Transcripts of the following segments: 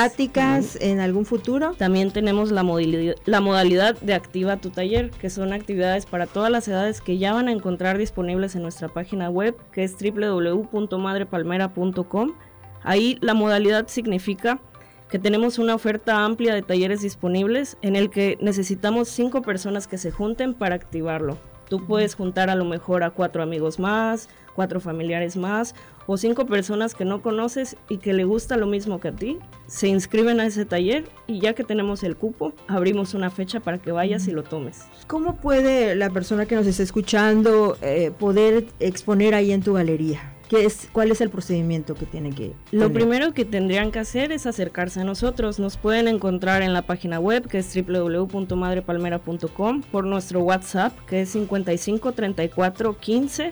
pláticas en algún futuro. También tenemos la modalidad de Activa tu Taller, que son actividades para todas las edades que ya van a encontrar disponibles en nuestra página web, que es www.madrepalmera.com. Ahí la modalidad significa que tenemos una oferta amplia de talleres disponibles en el que necesitamos 5 personas que se junten para activarlo. Tú puedes juntar a lo mejor a 4 amigos más, 4 familiares más o 5 personas que no conoces y que le gusta lo mismo que a ti. Se inscriben a ese taller y ya que tenemos el cupo, abrimos una fecha para que vayas y lo tomes. ¿Cómo puede la persona que nos está escuchando poder exponer ahí en tu galería? ¿Cuál es el procedimiento que tiene que Lo primero que tendrían que hacer es acercarse a nosotros. Nos pueden encontrar en la página web, que es www.madrepalmera.com, por nuestro WhatsApp, que es 55 34 15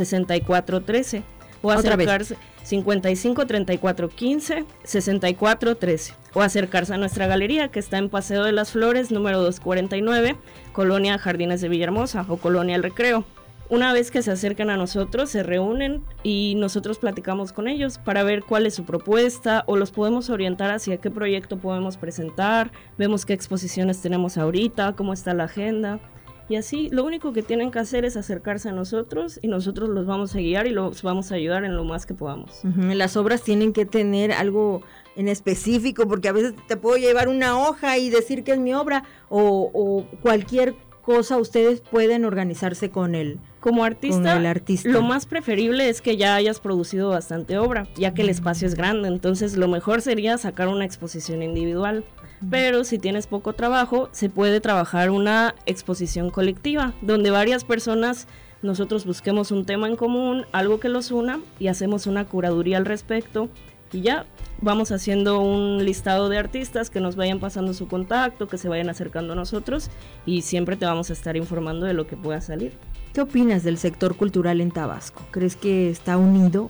64 13, o acercarse 55 34 15 64 13, o acercarse a nuestra galería, que está en Paseo de las Flores, número 249, Colonia Jardines de Villahermosa o Colonia El Recreo. Una vez que se acercan a nosotros, se reúnen y nosotros platicamos con ellos para ver cuál es su propuesta o los podemos orientar hacia qué proyecto podemos presentar, vemos qué exposiciones tenemos ahorita, cómo está la agenda y así. Lo único que tienen que hacer es acercarse a nosotros y nosotros los vamos a guiar y los vamos a ayudar en lo más que podamos. Las obras tienen que tener algo en específico, porque a veces te puedo llevar una hoja y decir que es mi obra o cualquier cosa. Ustedes pueden organizarse con el artista. Lo más preferible es que ya hayas producido bastante obra, ya que el espacio es grande, entonces lo mejor sería sacar una exposición individual. Pero si tienes poco trabajo, se puede trabajar una exposición colectiva, donde varias personas, nosotros busquemos un tema en común, algo que los una, y hacemos una curaduría al respecto, y ya vamos haciendo un listado de artistas que nos vayan pasando su contacto, que se vayan acercando a nosotros, y siempre te vamos a estar informando de lo que pueda salir. ¿Qué opinas del sector cultural en Tabasco? ¿Crees que está unido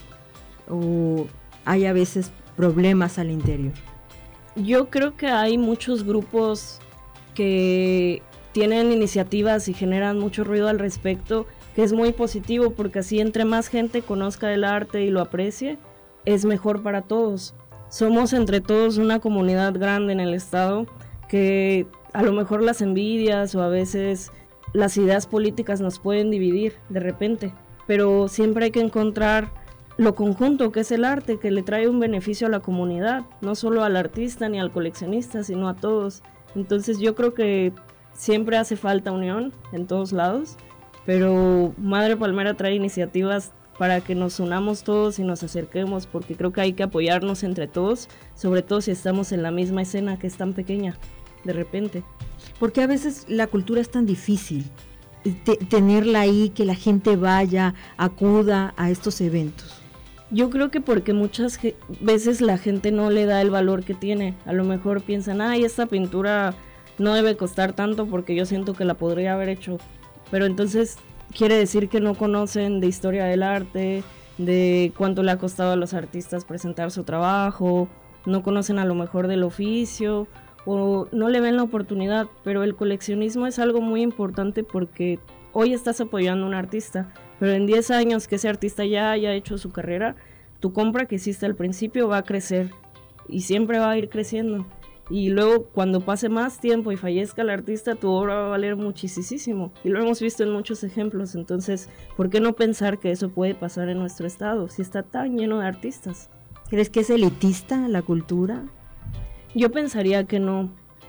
o hay a veces problemas al interior? Yo creo que hay muchos grupos que tienen iniciativas y generan mucho ruido al respecto, que es muy positivo, porque así entre más gente conozca el arte y lo aprecie, es mejor para todos. Somos entre todos una comunidad grande en el estado, que a lo mejor las envidias o a veces las ideas políticas nos pueden dividir de repente, pero siempre hay que encontrar lo conjunto que es el arte, que le trae un beneficio a la comunidad, no solo al artista ni al coleccionista, sino a todos. Entonces yo creo que siempre hace falta unión en todos lados, pero Madre Palmera trae iniciativas para que nos unamos todos y nos acerquemos, porque creo que hay que apoyarnos entre todos, sobre todo si estamos en la misma escena que es tan pequeña de repente. Porque a veces la cultura es tan difícil tenerla ahí, que la gente vaya, acuda a estos eventos. Yo creo que porque muchas veces la gente no le da el valor que tiene. A lo mejor piensan, esta pintura no debe costar tanto porque yo siento que la podría haber hecho. Pero entonces quiere decir que no conocen de historia del arte, de cuánto le ha costado a los artistas presentar su trabajo, no conocen a lo mejor del oficio o no le ven la oportunidad. Pero el coleccionismo es algo muy importante, porque hoy estás apoyando a un artista, pero en 10 años que ese artista ya haya hecho su carrera, tu compra que hiciste al principio va a crecer y siempre va a ir creciendo. Y luego cuando pase más tiempo y fallezca el artista, tu obra va a valer muchísimo. Y lo hemos visto en muchos ejemplos. Entonces, ¿por qué no pensar que eso puede pasar en nuestro estado si está tan lleno de artistas? ¿Crees que es elitista la cultura? Yo pensaría que no,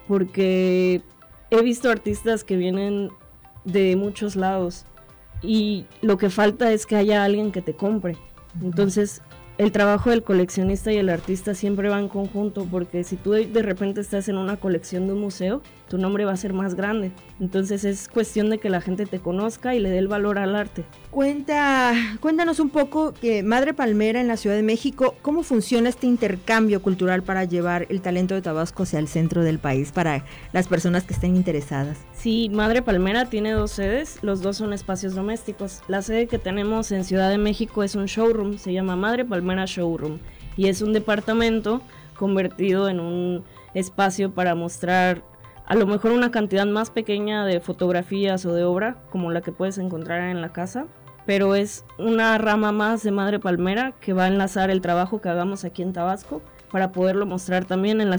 porque he visto artistas que vienen de muchos lados y lo que falta es que haya alguien que te compre. Entonces el trabajo del coleccionista y el artista siempre va en conjunto, porque si tú de repente estás en una colección de un museo, tu nombre va a ser más grande. Entonces es cuestión de que la gente te conozca y le dé el valor al arte. Cuéntanos un poco, Madre Palmera en la Ciudad de México, ¿cómo funciona este intercambio cultural para llevar el talento de Tabasco hacia el centro del país para las personas que estén interesadas? Sí, Madre Palmera tiene 2 sedes, los 2 son espacios domésticos. La sede que tenemos en Ciudad de México es un showroom, se llama Madre Palmera Showroom, y es un departamento convertido en un espacio para mostrar a lo mejor una cantidad más pequeña de fotografías o de obra, como la que puedes encontrar en la casa, pero es una rama más de Madre Palmera que va a enlazar el trabajo que hagamos aquí en Tabasco para poderlo mostrar también en la